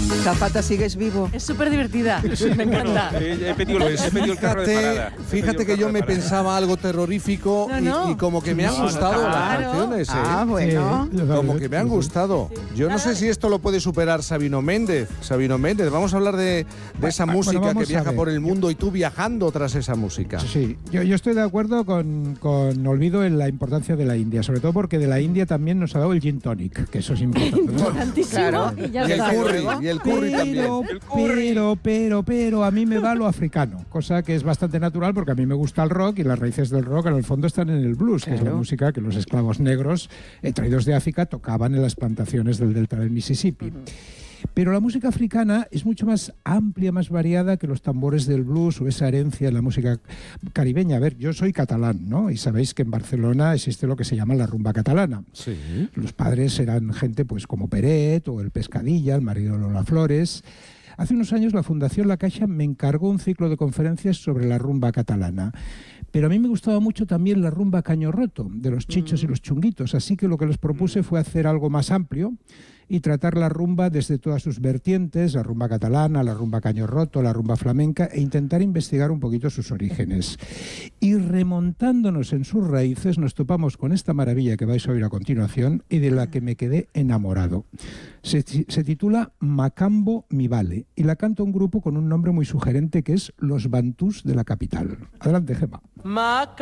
Zapata, ¿sigues vivo? Es súper divertida. Me encanta. He pedido el carro de parada. Fíjate que yo me pensaba algo terrorífico y como que me han gustado las canciones. Bueno. Sí, Como que me han gustado. Yo no sé si esto lo puede superar Sabino Méndez. Sabino Méndez, vamos a hablar de esa música que vamos a viaja ver. por el mundo y tú viajando tras esa música. Sí, yo estoy de acuerdo con Olvido en la importancia de la India, sobre todo porque de la India también nos ha dado el gin tonic, que eso es importante, ¿no? Importantísimo. Claro. Y ya Y el está. curry, y el curry también. Pero a mí me va lo africano, cosa que es bastante natural porque a mí me gusta el rock y las raíces del rock en el fondo están en el blues, que es la Claro. música que los esclavos negros traídos de África tocaban en las plantaciones del delta del Mississippi. Pero la música africana es mucho más amplia, más variada que los tambores del blues o esa herencia en la música caribeña. A ver, yo soy catalán, ¿no? Y sabéis que en Barcelona existe lo que se llama la rumba catalana. Sí. Los padres eran gente pues como Peret o el Pescadilla, el marido de Lola Flores. Hace unos años la Fundación La Caixa me encargó un ciclo de conferencias sobre la rumba catalana. Pero a mí me gustaba mucho también la rumba Caño Roto, de los Chichos y los Chunguitos. Así que lo que les propuse fue hacer algo más amplio y tratar la rumba desde todas sus vertientes, la rumba catalana, la rumba Caño Roto, la rumba flamenca, e intentar investigar un poquito sus orígenes. Y remontándonos en sus raíces, nos topamos con esta maravilla que vais a oír a continuación y de la que me quedé enamorado. Se titula Macambo Mi Vale y la canta un grupo con un nombre muy sugerente que es Los Bantús de la Capital. Adelante, Gemma.